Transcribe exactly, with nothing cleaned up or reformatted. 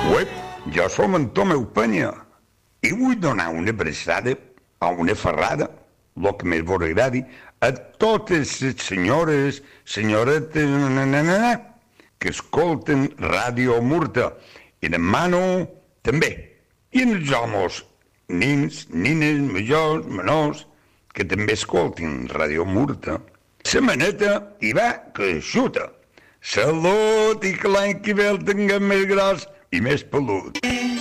Uep, jo som en Tomeu Penya i vull donar una abraçada o una ferrada, el que més vos agradi, a totes les senyores, senyoretes, na, na, na, na, que escolten Ràdio Murta, i demano també, i els homes, nins, nines, majors, menors, que també escoltin Ràdio Murta. La maneta hi va que xuta. Salut i que l'any que ve el tinguem més gros i més pelut.